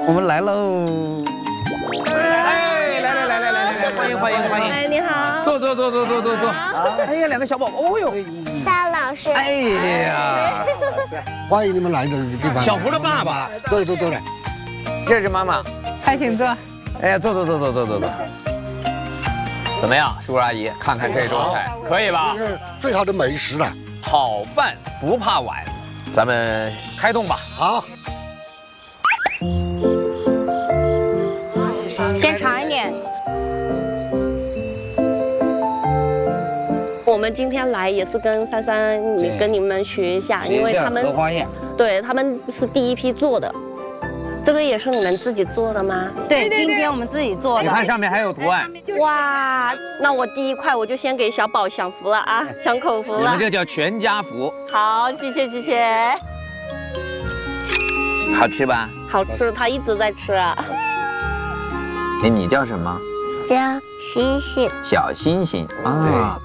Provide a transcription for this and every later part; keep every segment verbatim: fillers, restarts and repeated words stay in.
我们来喽！ 哎，来来来来来来来，欢迎欢迎欢迎！ 哎，你好， 坐坐坐坐坐坐坐。哎呀，两个小宝宝，哦呦！ 沙老师， 哎呀， 欢迎你们来这个地方。 小胡的爸爸， 对对对的， 这是妈妈。 快请坐。 哎呀，坐坐坐坐坐坐坐。怎么样，叔叔阿姨，看看这桌菜，可以吧？ 这是最好的美食了。 好饭不怕晚，咱们开动吧。 好， 先尝一点。 我们今天来也是跟珊珊，你跟你们学一下，因为他们荷花宴， 对他们是第一批做的。这个也是你们自己做的吗？ 对，今天我们自己做的。 你看上面还有图案， 哇，那我第一块我就先给小宝享福了啊，享口福了你们。这叫全家福， 好，谢谢谢谢， 好吃吧？ 好吃，他一直在吃啊。 哎，你叫什么？ 叫星星， 小星星啊。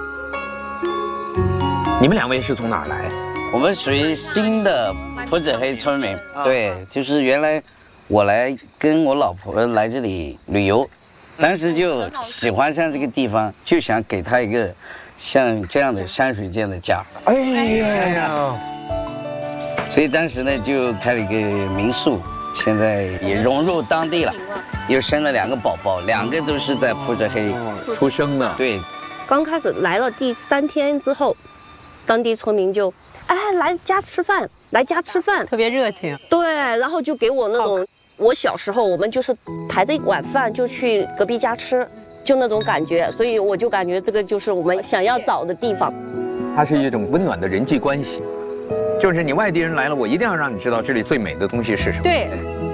你们两位是从哪儿来？ 我们属于新的普子黑村民，对，就是原来我来跟我老婆来这里旅游，当时就喜欢上这个地方，就想给她一个像这样的山水间的家。 哎呀， 所以当时呢就开了一个民宿，现在也融入当地了，又生了两个宝宝，两个都是在普子黑出生的。 对， 刚开始来了第三天之后，当地村民就，哎，来家吃饭，来家吃饭， 特别热情。 对，然后就给我那种，我小时候我们就是抬着一碗饭就去隔壁家吃，就那种感觉，所以我就感觉这个就是我们想要找的地方。 它是一种温暖的人际关系，就是你外地人来了，我一定要让你知道这里最美的东西是什么。 对，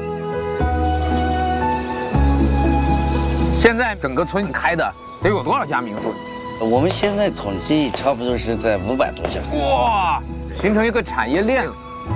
现在整个村开的得有多少家民宿？ 我们现在统计差不多是在五百多家。 哇，形成一个产业链了。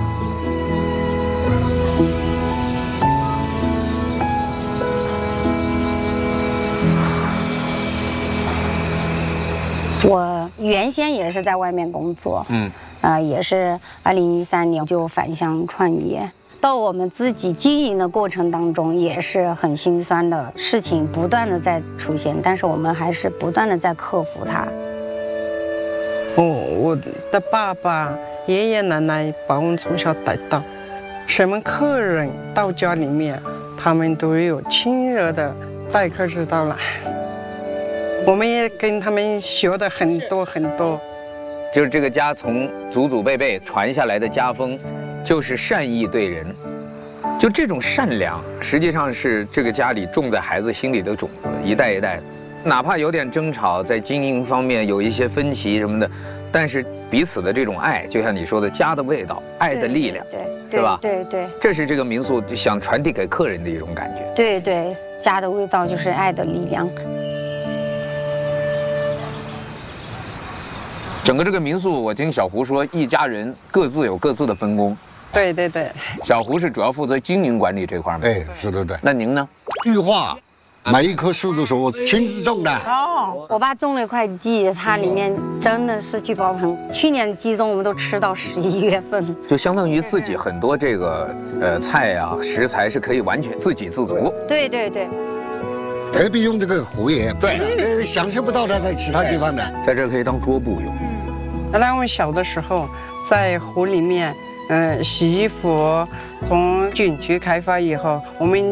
我原先也是在外面工作，嗯，啊、呃，也是二零一三年就返乡创业。到我们自己经营的过程当中，也是很心酸的事情不断的在出现，但是我们还是不断的在克服它。 哦，我的爸爸、爷爷奶奶把我们从小带大，什么客人到家里面，他们都有亲热的待客之道了。我们也跟他们学的很多很多。 就是这个家从祖祖辈辈传下来的家风，就是善意对人。就这种善良，实际上是这个家里种在孩子心里的种子，一代一代的。哪怕有点争吵，在经营方面有一些分歧什么的，但是彼此的这种爱，就像你说的，家的味道，爱的力量， 对， 对吧？ 对对， 这是这个民宿想传递给客人的一种感觉。 对对，家的味道就是爱的力量。 整个这个民宿，我听小胡说，一家人各自有各自的分工。 对对对， 小胡是主要负责经营管理这块吗？ 哎，是的对。 那您呢？ 绿化，每一棵树都是我亲自种的。 哦，我爸种了一块地，它里面真的是聚宝盆。去年集中我们都吃到十一月份， 就相当于自己很多这个呃菜啊食材是可以完全自给自足。 对对对。 特别用这个湖叶， 对， 呃，想象不到它在其他地方的， 在这可以当桌布用。 原来我们小的时候在湖里面，嗯、呃，洗衣服。从景区开发以后，我们